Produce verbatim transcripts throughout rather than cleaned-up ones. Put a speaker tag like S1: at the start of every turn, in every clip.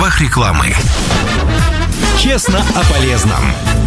S1: правах рекламы. Честно о полезном.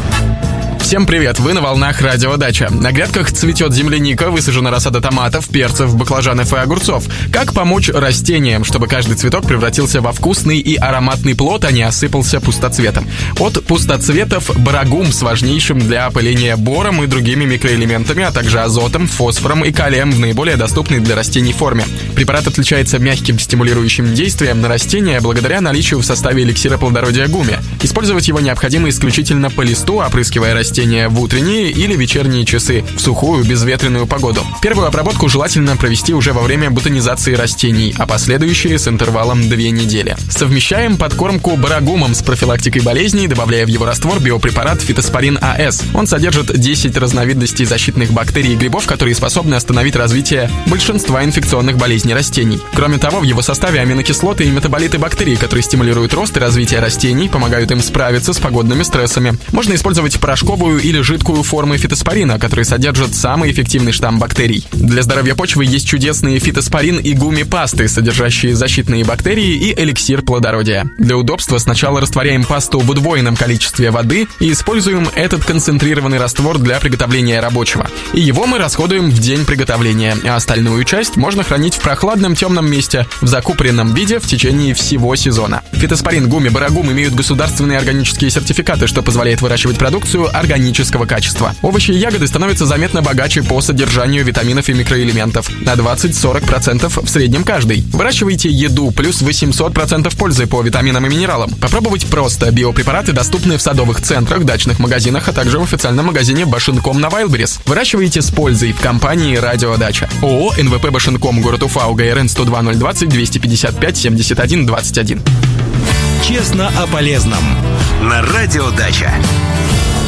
S2: Всем привет, вы на волнах Радио Дача. На грядках цветет земляника, высажена рассада томатов, перцев, баклажанов и огурцов. Как помочь растениям, чтобы каждый цветок превратился во вкусный и ароматный плод, а не осыпался пустоцветом? От пустоцветов барагум с важнейшим для опыления бором и другими микроэлементами, а также азотом, фосфором и калием в наиболее доступной для растений форме. Препарат отличается мягким стимулирующим действием на растения благодаря наличию в составе эликсира плодородия гуми. Использовать его необходимо исключительно по листу, опрыскивая растения в утренние или вечерние часы, в сухую, безветренную погоду. Первую обработку желательно провести уже во время бутонизации растений, а последующие с интервалом две недели. Совмещаем подкормку барагумом с профилактикой болезней, добавляя в его раствор биопрепарат фитоспорин АС. Он содержит десять разновидностей защитных бактерий и грибов, которые способны остановить развитие большинства инфекционных болезней растений. Кроме того, в его составе аминокислоты и метаболиты бактерий, которые стимулируют рост и развитие растений, помогают им справиться с погодными стрессами. Можно использовать порошковую или жидкую формы фитоспорина, которые содержат самый эффективный штамм бактерий. Для здоровья почвы есть чудесные фитоспорин и гуми-пасты, содержащие защитные бактерии и эликсир плодородия. Для удобства сначала растворяем пасту в удвоенном количестве воды и используем этот концентрированный раствор для приготовления рабочего. И его мы расходуем в день приготовления, а остальную часть можно хранить в прохладном темном месте в закупоренном виде в течение всего сезона. Фитоспорин, гуми, барагум имеют государственные органические сертификаты, что позволяет выращивать продукцию органического органического качества. Овощи и ягоды становятся заметно богаче по содержанию витаминов и микроэлементов. На двадцать-сорок процентов в среднем каждый. Выращивайте еду, плюс восемьсот процентов пользы по витаминам и минералам. Попробовать просто. Биопрепараты доступны в садовых центрах, дачных магазинах, а также в официальном магазине Башенком на Wildberries. Выращивайте с пользой в компании Радио Дача. ООО эн вэ пэ Башенком, город Уфа, УГРН эр эн сто два ноль двадцать двести пятьдесят пять семьдесят один двадцать один.
S1: Честно о полезном. На Радио Дача.